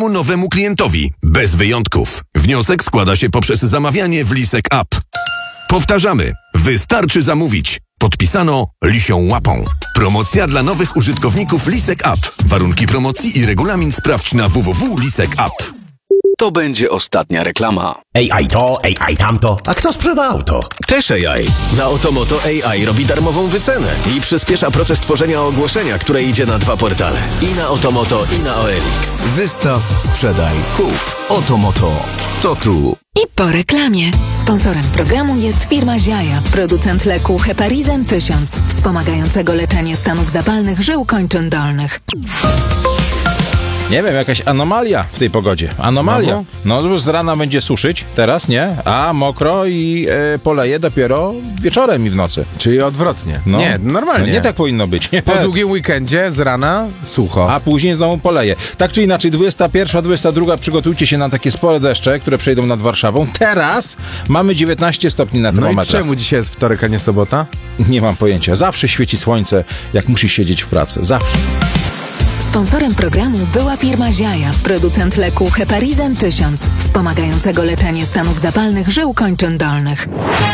każdemu nowemu klientowi, bez wyjątków. Wniosek składa się poprzez zamawianie w Lisek App. Powtarzamy, wystarczy zamówić. Podpisano Lisią Łapą. Promocja dla nowych użytkowników Lisek App. Warunki promocji i regulamin sprawdź na www.lisek.app. To będzie ostatnia reklama. AI to, AI tamto. A kto sprzeda auto? Też AI. Na Otomoto AI robi darmową wycenę i przyspiesza proces tworzenia ogłoszenia, które idzie na 2 portale. I na Otomoto, i na OLX. Wystaw, sprzedaj, kup. Otomoto. To tu. I po reklamie. Sponsorem programu jest firma Ziaja, producent leku Heparizan 1000, wspomagającego leczenie stanów zapalnych żył kończyn dolnych. Nie wiem, jakaś anomalia w tej pogodzie. Anomalia. Znowu? No, z rana będzie suszyć, teraz nie, a mokro i poleje dopiero wieczorem i w nocy. Czyli odwrotnie. No. Nie, normalnie. Nie tak powinno być. Po długim weekendzie z rana sucho. A później znowu poleje. Tak czy inaczej, 21, 22 przygotujcie się na takie spore deszcze, które przejdą nad Warszawą. Teraz mamy 19 stopni na No i termometrze. czemu dzisiaj jest wtorek, a nie sobota? Nie mam pojęcia. Zawsze świeci słońce, jak musisz siedzieć w pracy. Zawsze. Sponsorem programu była firma Ziaja, producent leku Heparizan 1000, wspomagającego leczenie stanów zapalnych żył kończyn dolnych.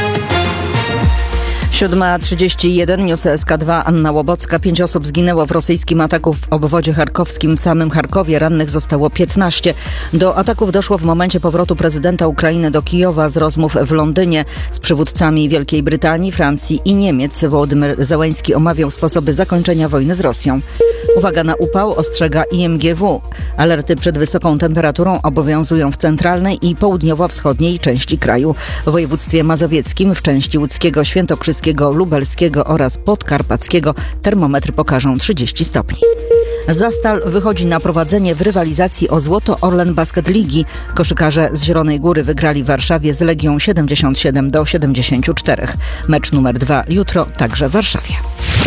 7:31, News SK2, Anna Łobocka. 5 osób zginęło w rosyjskim ataku w obwodzie charkowskim. W samym Charkowie rannych zostało 15. Do ataków doszło w momencie powrotu prezydenta Ukrainy do Kijowa z rozmów w Londynie z przywódcami Wielkiej Brytanii, Francji i Niemiec. Wołodymyr Zełański omawiał sposoby zakończenia wojny z Rosją. Uwaga na upał, ostrzega IMGW. Alerty przed wysoką temperaturą obowiązują w centralnej i południowo-wschodniej części kraju. W województwie mazowieckim, w części łódzkiego, świętokrzyskiego, lubelskiego oraz podkarpackiego termometry pokażą 30 stopni. Zastal wychodzi na prowadzenie w rywalizacji o złoto Orlen Basket Ligi. Koszykarze z Zielonej Góry wygrali w Warszawie z Legią 77-74. Mecz numer 2 jutro także w Warszawie.